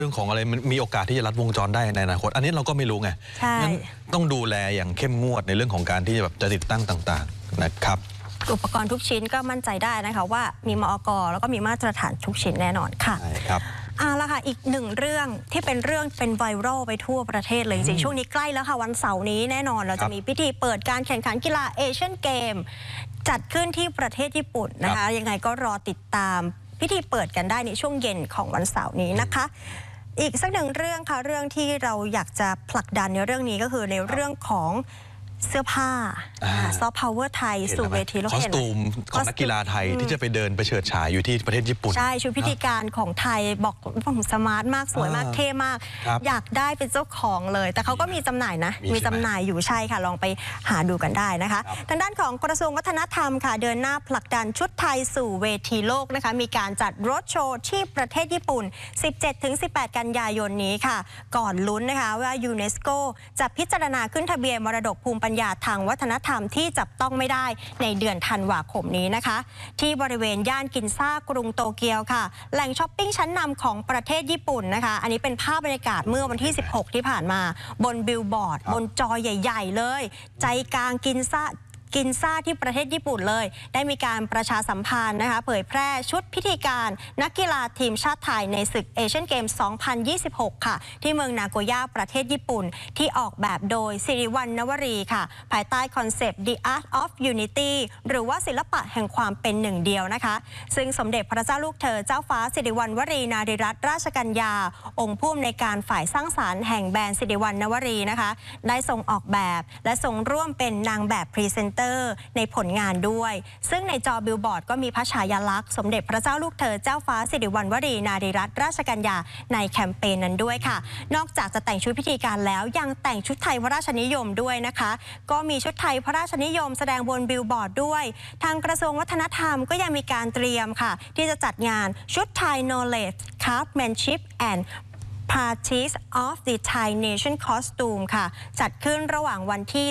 เรื่องของอะไรมันมีโอกาสที่จะรัดวงจรได้ในอนาคตอันนี้เราก็ไม่รู้ไงงั้นต้องดูแลอย่างเข้มงวดในเรื่องของการที่จะติดตั้งต่างๆนะครับอุปกรณ์ทุกชิ้นก็มั่นใจได้นะคะว่ามีมอก.แล้วก็มีมาตรฐานทุกชิ้นแน่นอนค่ะใช่ครับละค่ะอีกหนึ่งเรื่องที่เป็นไวรัลไปทั่วประเทศเลยจริงๆช่วงนี้ใกล้แล้วค่ะวันเสาร์นี้แน่นอนเราจะมีพิธีเปิดการแข่งขันกีฬาเอเชียนเกมจัดขึ้นที่ประเทศญี่ปุ่นนะคะยังไงก็รอติดตามพิธีเปิดกันได้ในช่วงเย็นของวันเสาร์นี้นะคะอีกสักหนึ่งเรื่องค่ะเรื่องที่เราอยากจะผลักดันในเรื่องนี้ก็คือในเรื่องของเสื้อผ้าซอฟต์พาวเวอร์ไทยสู่เวทีโลกคอสตูมของนักกีฬาไทยที่จะไปเดินไปเฉิดฉายอยู่ที่ประเทศญี่ปุ่นใช่ชุดพิธีการของไทยบอกผมสมาร์ทมากสวยมากเท่มากอยากได้เป็นเจ้าของเลยแต่เขาก็มีจำหน่ายนะมีจำหน่ายอยู่ใช่ค่ะลองไปหาดูกันได้นะคะทางด้านของกระทรวงวัฒนธรรมค่ะเดินหน้าผลักดันชุดไทยสู่เวทีโลกนะคะมีการจัดรถโชว์ที่ประเทศญี่ปุ่น 17-18 กันยายนนี้ค่ะก่อนลุ้นนะคะว่ายูเนสโกจะพิจารณาขึ้นทะเบียนมรดกภูมิปัญญาทางวัฒนธรรมที่จับต้องไม่ได้ในเดือนธันวาคมนี้นะคะที่บริเวณย่านกินซ่ากรุงโตเกียวค่ะแหล่งช้อปปิ้งชั้นนำของประเทศญี่ปุ่นนะคะอันนี้เป็นภาพบรรยากาศเมื่อวันที่ 16 ที่ผ่านมาบนบิลบอร์ดบนจอใหญ่ๆเลยใจกลางกินซ่าที่ประเทศญี่ปุ่นเลยได้มีการประชาสัมพันธ์นะคะเผยแพร่ชุดพิธีการนักกีฬาทีมชาติไทยในศึกเอเชียนเกม 2026 ค่ะที่เมืองนาโกย่าประเทศญี่ปุ่นที่ออกแบบโดยสิริวัณณวรีค่ะภายใต้คอนเซปต์ The Art of Unity หรือว่าศิลปะแห่งความเป็นหนึ่งเดียวนะคะซึ่งสมเด็จพระเจ้าลูกเธอเจ้าฟ้าสิริวัณณวรีนารีรัตนราชกัญญาองค์ผู้อำนวยการฝ่ายสร้างสรรค์แห่งแบรนด์สิริวัณณวรีนะคะได้ทรงออกแบบและทรงร่วมเป็นนางแบบพรีเซนเตอร์ในผลงานด้วยซึ่งในจอบิลบอร์ดก็มีพระฉายาลักษณ์สมเด็จพระเจ้าลูกเธอเจ้าฟ้าสิริวัณณวรีนารีรัตนราชกัญญาในแคมเปญนั้นด้วยค่ะนอกจากจะแต่งชุดพิธีการแล้วยังแต่งชุดไทยพระราชนิยมด้วยนะคะก็มีชุดไทยพระราชนิยมแสดงบนบิลบอร์ดด้วยทางกระทรวงวัฒนธรรมก็ยังมีการเตรียมค่ะที่จะจัดงานชุดไทย Knowledge Craftsmanship and Practice of the Thai Nation Costume ค่ะจัดขึ้นระหว่างวันที่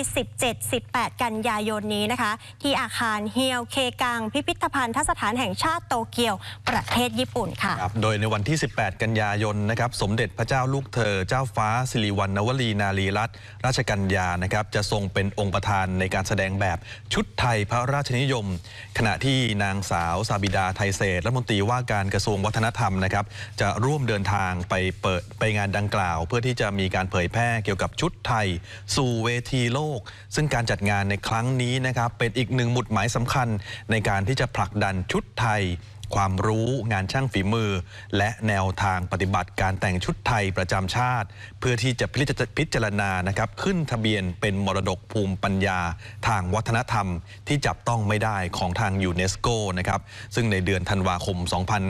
17-18 กันยายนนี้นะคะที่อาคารเฮียวเคกังพิพิธภัณฑสถานแห่งชาติโตเกียวประเทศญี่ปุ่นค่ะโดยในวันที่ 18 กันยายนนะครับสมเด็จพระเจ้าลูกเธอเจ้าฟ้าสิริวัณณวรีนารีรัตนราชกัญญานะครับจะทรงเป็นองค์ประธานในการแสดงแบบชุดไทยพระราชนิยมขณะที่นางสาวซาบิดาไทยเศษรัฐมนตรีว่าการกระทรวงวัฒนธรรมนะครับจะร่วมเดินทางไปงานดังกล่าวเพื่อที่จะมีการเผยแพร่เกี่ยวกับชุดไทยสู่เวทีโลกซึ่งการจัดงานในครั้งนี้นะครับเป็นอีกหนึ่งหมุดหมายสำคัญในการที่จะผลักดันชุดไทยความรู้งานช่างฝีมือและแนวทางปฏิบัติการแต่งชุดไทยประจำชาติเพื่อที่จะพิจารณานะครับขึ้นทะเบียนเป็นมรดกภูมิปัญญาทางวัฒนธรรมที่จับต้องไม่ได้ของทางยูเนสโกนะครับซึ่งในเดือนธันวาคม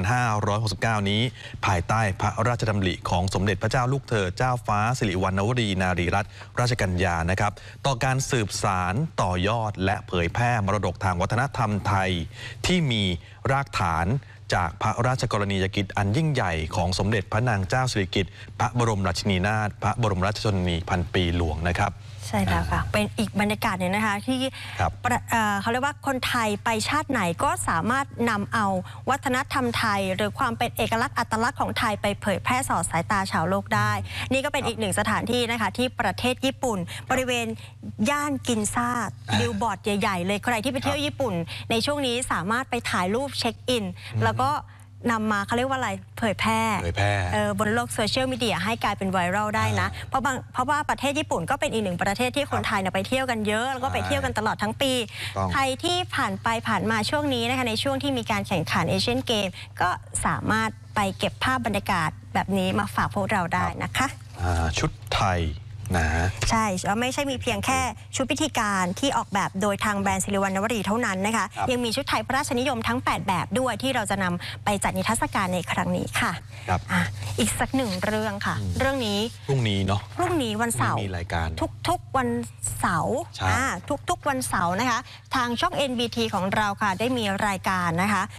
2569 นี้ภายใต้พระราชดำริของสมเด็จพระเจ้าลูกเธอเจ้าฟ้าสิริวัณณวรีนารีรัตนราชกัญญานะครับต่อการสืบสารต่อยอดและเผยแพร่มรดกทางวัฒนธรรมไทยที่มีรากฐานจากพระราชกรณียกิจอันยิ่งใหญ่ของสมเด็จพระนางเจ้าสิริกิติ์พระบรมราชินีนาถพระบรมราชชนนีพันปีหลวงนะครับใช่แล้วค่ะเป็นอีกบรรยากาศหนึ่งนะคะที่เขาเรียกว่าคนไทยไปชาติไหนก็สามารถนำเอาวัฒนธรรมไทยหรือความเป็นเอกลักษณ์อัตลักษณ์ของไทยไปเผยแพร่สอดสายตาชาวโลกได้นี่ก็เป็นอีกหนึ่งสถานที่นะคะที่ประเทศญี่ปุ่นบริเวณย่านกินซ่าบิลบอร์ดใหญ่ๆเลยใครที่ไปเที่ยวญี่ปุ่นในช่วงนี้สามารถไปถ่ายรูปเช็คอินแล้วก็นำมาเขาเรียกว่าอะไรเผยแพร่บนโลกโซเชียลมีเดียให้กลายเป็นไวรัลได้นะเพราะว่าประเทศญี่ปุ่นก็เป็นอีกหนึ่งประเทศที่คนไทยไปเที่ยวกันเยอะแล้วก็ไปเที่ยวกันตลอดทั้งปีใครที่ผ่านไปผ่านมาช่วงนี้นะคะในช่วงที่มีการแข่งขันเอเชียนเกมก็สามารถไปเก็บภาพบรรยากาศแบบนี้มาฝากพวกเราได้นะคะชุดไทยนะใช่แล้วไม่ใช่มีเพียงแค่ชุดพิธีการที่ออกแบบโดยทางแบรนด์สิริวัณณวรีเท่านั้นนะคะยังมีชุดไทยพระราชนิยมทั้ง8แบบด้วยที่เราจะนำไปจัดนิทรรศการในครั้งนี้ค่ะอีกสักหนึ่งเรื่องค่ะเรื่องนี้พรุ่งนี้เนาะพรุ่งนี้วันเสาร์มีรายการทุกวันเสาร์ทุกวันเสาร์นะคะทางช่อง NBT ของเราค่ะได้มีรายการนะคะ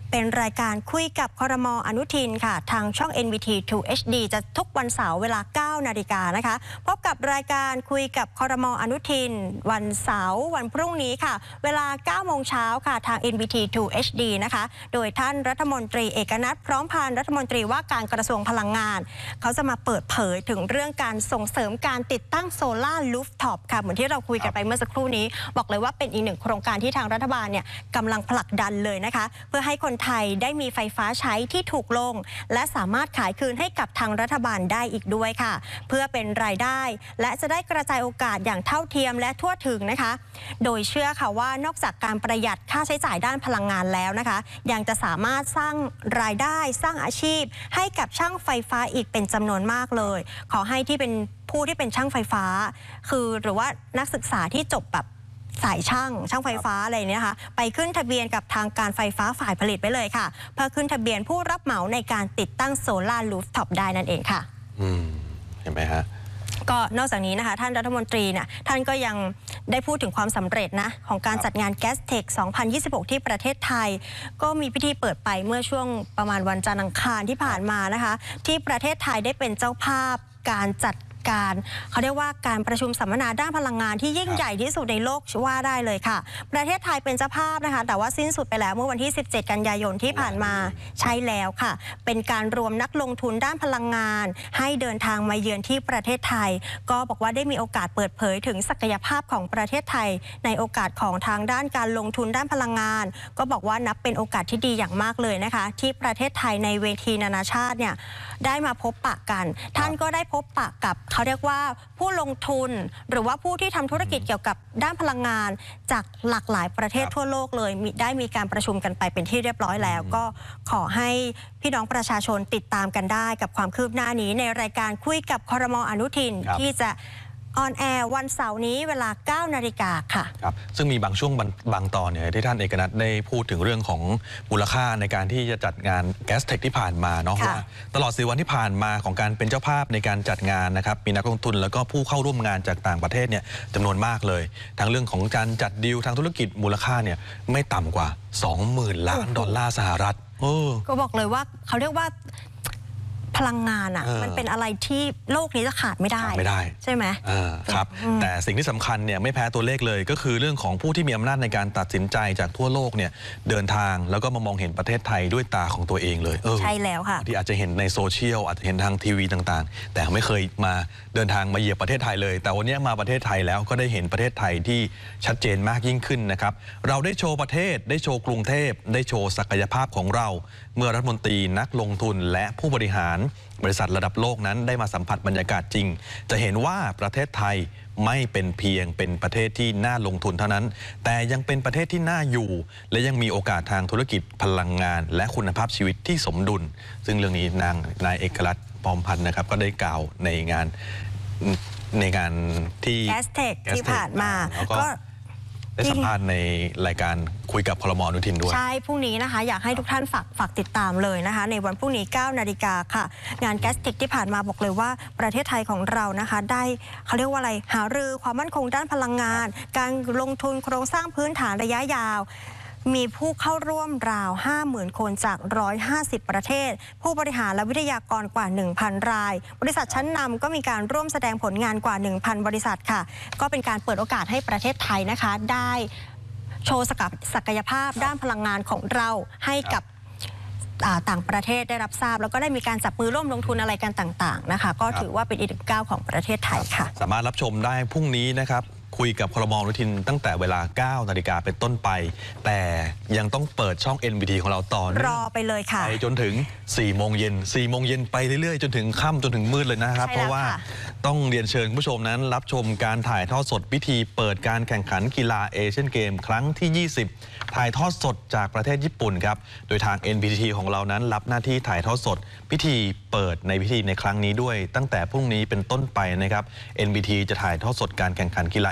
เป็นรายการคุยกับครม.อนุทินค่ะทางช่อง NBT 2 HD จะทุกวันเสาร์เวลา 9 นาฬิกานะคะพบกับรายการคุยกับครม.อนุทินวันเสาร์วันพรุ่งนี้ค่ะเวลา 9 โมงเช้าค่ะทาง NBT 2 HD นะคะโดยท่านรัฐมนตรีเอกนัทพร้อมพานรัฐมนตรีว่าการกระทรวงพลังงานเขาจะมาเปิดเผยถึงเรื่องการส่งเสริมการติดตั้งโซล่าร์ลูฟท็อปค่ะเหมือนที่เราคุยกันไปเมื่อสักครู่นี้บอกเลยว่าเป็นอีกหนึ่งโครงการที่ทางรัฐบาลเนี่ยกำลังผลักดันเลยนะคะเพื่อให้คนไทยได้มีไฟฟ้าใช้ที่ถูกลงและสามารถขายคืนให้กับทางรัฐบาลได้อีกด้วยค่ะเพื่อเป็นรายได้และจะได้กระจายโอกาสอย่างเท่าเทียมและทั่วถึงนะคะโดยเชื่อค่ะว่านอกจากการประหยัดค่าใช้จ่ายด้านพลังงานแล้วนะคะยังจะสามารถสร้างรายได้สร้างอาชีพให้กับช่างไฟฟ้าอีกเป็นจำนวนมากเลยขอให้ที่เป็นผู้ที่เป็นช่างไฟฟ้าคือหรือว่านักศึกษาที่จบแบบสายช่างไฟฟ้าอะไรเนี่ยค่ะไปขึ้นทะเบียนกับทางการไฟฟ้าฝ่ายผลิตไปเลยค่ะเพื่อขึ้นทะเบียนผู้รับเหมาในการติดตั้งโซล่าร์รูฟท็อปได้นั่นเองค่ะเห็นไหมฮะก็นอกจากนี้นะคะท่านรัฐมนตรีเนี่ยท่านก็ยังได้พูดถึงความสำเร็จนะของการจัดงาน Gastech 2026 ที่ประเทศไทยก็มีพิธีเปิดไปเมื่อช่วงประมาณวันจันทร์อังคารที่ผ่านมานะคะที่ประเทศไทยได้เป็นเจ้าภาพการจัดการเขาเรียกว่าการประชุมสัมมนาด้านพลังงานที่ยิ่งใหญ่ที่สุดในโลกว่าได้เลยค่ะประเทศไทยเป็นเจ้าภาพนะคะแต่ว่าสิ้นสุดไปแล้วเมื่อวันที่ 17 กันยายนที่ผ่านมาใช่แล้วค่ะเป็นการรวมนักลงทุนด้านพลังงานให้เดินทางมาเยือนที่ประเทศไทยก็บอกว่าได้มีโอกาสเปิดเผยถึงศักยภาพของประเทศไทยในโอกาสของทางด้านการลงทุนด้านพลังงานก็บอกว่านับเป็นโอกาสที่ดีอย่างมากเลยนะคะที่ประเทศไทยในเวทีนานาชาติเนี่ยได้มาพบปะกันท่านก็ได้พบปะกับเขาเรียกว่าผู้ลงทุนหรือว่าผู้ที่ทำธุรกิจเกี่ยวกับด้านพลังงานจากหลากหลายประเทศทั่วโลกเลยได้มีการประชุมกันไปเป็นที่เรียบร้อยแล้วก็ขอให้พี่น้องประชาชนติดตามกันได้กับความคืบหน้านี้ในรายการคุยกับครม.อนุทินที่จะออนแอร์วันเสาร์นี้เวลา 9 นาฬิกาค่ะครับซึ่งมีบางช่วงบางตอนเนี่ยที่ท่านเอกนัทได้พูดถึงเรื่องของมูลค่าในการที่จะจัดงาน Gastech ที่ผ่านมาเนาะว่าตลอด4 วันที่ผ่านมาของการเป็นเจ้าภาพในการจัดงานนะครับมีนักลงทุนแล้วก็ผู้เข้าร่วมงานจากต่างประเทศเนี่ยจำนวนมากเลยทั้งเรื่องของการจัดดีลทางธุรกิจมูลค่าเนี่ยไม่ต่ำกว่า 20,000 ล้านดอลลาร์สหรัฐก็บอกเลยว่าเขาเรียกว่าพลังงานมันเป็นอะไรที่โลกนี้จะขาดไม่ได้ใช่ไหมครับแต่สิ่งที่สำคัญเนี่ยไม่แพ้ตัวเลขเลยก็คือเรื่องของผู้ที่มีอำนาจในการตัดสินใจจากทั่วโลกเนี่ยเดินทางแล้วก็มามองเห็นประเทศไทยด้วยตาของตัวเองเลยใช่แล้วค่ะที่อาจจะเห็นในโซเชียลอาจจะเห็นทางทีวีต่างๆแต่ไม่เคยมาเดินทางมาเหยียบประเทศไทยเลยแต่วันนี้มาประเทศไทยแล้วก็ได้เห็นประเทศไทยที่ชัดเจนมากยิ่งขึ้นนะครับเราได้โชว์ประเทศได้โชว์กรุงเทพได้โชว์ศักยภาพของเราเมื่อรัฐมนตรีนักลงทุนและผู้บริหารบริษัทระดับโลกนั้นได้มาสัมผัสบรรยากาศจริงจะเห็นว่าประเทศไทยไม่เป็นเพียงเป็นประเทศที่น่าลงทุนเท่านั้นแต่ยังเป็นประเทศที่น่าอยู่และยังมีโอกาสทางธุรกิจพลังงานและคุณภาพชีวิตที่สมดุลซึ่งเรื่องนี้นายเอกลักษณ์ปอมพันธ์นะครับก็ได้กล่าวในงานที่ Gastech ที่ผ่านมาก็ได้สัมภาษณ์ในรายการคุยกับครม.อนุทินด้วยใช่พรุ่งนี้นะคะอยากให้ทุกท่านฝากติดตามเลยนะคะในวันพรุ่งนี้ 9 นาฬิกาค่ะงาน Gastech ที่ผ่านมาบอกเลยว่าประเทศไทยของเรานะคะได้เขาเรียกว่าอะไรหารือความมั่นคงด้านพลังงานการลงทุนโครงสร้างพื้นฐานระยะยาวมีผู้เข้าร่วมราว 50,000 คนจาก150 ประเทศผู้บริหารและวิทยากรกว่า 1,000 รายบริษัทชั้นนำก็มีการร่วมแสดงผลงานกว่า 1,000 บริษัทค่ะก็เป็นการเปิดโอกาสให้ประเทศไทยนะคะได้โชว์ศักยภาพด้านพลังงานของเราให้กับต่างประเทศได้รับทราบแล้วก็ได้มีการจับมือร่วมลงทุนอะไรกันต่างๆนะคะก็ถือว่าเป็นอีกหนึ่งก้าวของประเทศไทยค่ะสามารถรับชมได้พรุ่งนี้นะครับคุยกับครม.อนุทินตั้งแต่เวลา 9 นาฬิกาเป็นต้นไปแต่ยังต้องเปิดช่อง NBT ของเราต่อรอไปเลยค่ะไปจนถึง 4 โมงเย็นไปเรื่อยๆจนถึงค่ำจนถึงมืดเลยนะครับเพราะว่าต้องเรียนเชิญผู้ชมนั้นรับชมการถ่ายทอดสดพิธีเปิดการแข่งขันกีฬาเอเชียนเกมครั้งที่ 20ถ่ายทอดสดจากประเทศญี่ปุ่นครับโดยทาง NBT ของเรานั้นรับหน้าที่ถ่ายทอดสดพิธีเปิดในพิธีในครั้งนี้ด้วยตั้งแต่พรุ่งนี้เป็นต้นไปนะครับ NBT จะถ่ายทอดสดการแข่งขันกีฬา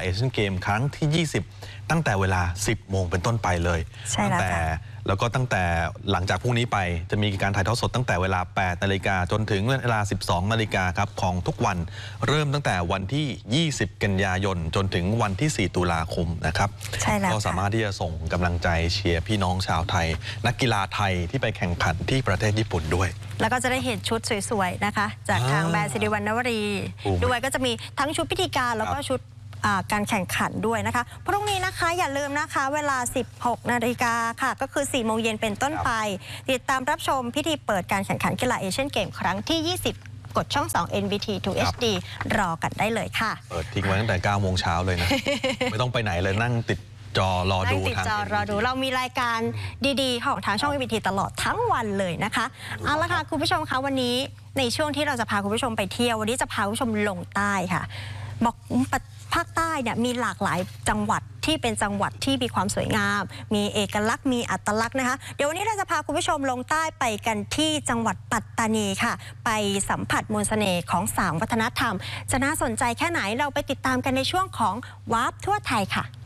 เอเชียนเกมครั้งที่ 20 ตั้งแต่เวลา 10 โมงเป็นต้นไปเลยใช่แล้วค่ะแล้วก็ตั้งแต่หลังจากพรุ่งนี้ไปจะมีการถ่ายทอดสดตั้งแต่เวลา 8 นาฬิกาจนถึงเวลา 12 นาฬิกาครับของทุกวันเริ่มตั้งแต่วันที่ 20 กันยายนจนถึงวันที่ 4 ตุลาคมนะครับใช่แล้วก็สามารถที่จะส่งกำลังใจเชียร์พี่น้องชาวไทย นักกีฬาไทยที่ไปแข่งขันที่ประเทศญี่ปุ่นด้วยแล้วก็จะได้เห็นชุดสวยๆนะคะจากทางแบรนด์สิริวัณณวรีด้วยก็จะมีทั้งชุดพิธีการแล้วก็ชุดการแข่งขันด้วยนะคะพรุ่งนี้นะคะอย่าลืมนะคะเวลา 16 นาฬิกาค่ะก็คือ 4 โมงเย็นเป็นต้นไปติดตามรับชมพิธีเปิดการแข่งขันกีฬาเอเชียนเกมครั้งที่ 20 กดช่อง 2 NBT 2 HD รอกันได้เลยค่ะเปิดทิ้งไว้ตั้งแต่ 9 โมงเช้าเลยนะ ไม่ต้องไปไหนเลยนั่งติดจอรอดูติดจอรอดูเรามีรายการดีๆของทางช่อง NBT ตลอดทั้งวันเลยนะคะเอาละค่ะคุณผู้ชมคะวันนี้ในช่วงที่เราจะพาคุณผู้ชมไปเที่ยววันนี้จะพาคุณผู้ชมลงใต้ค่ะบอกภาคใต้เนี่ยมีหลากหลายจังหวัดที่เป็นจังหวัดที่มีความสวยงามมีเอกลักษณ์มีอัตลักษณ์นะคะเดี๋ยววันนี้เราจะพาคุณผู้ชมลงใต้ไปกันที่จังหวัดปัตตานีค่ะไปสัมผัสมนต์เสน่ห์ของ3วัฒนธรรมจะน่าสนใจแค่ไหนเราไปติดตามกันในช่วงของวาร์ปทั่วไทยค่ะ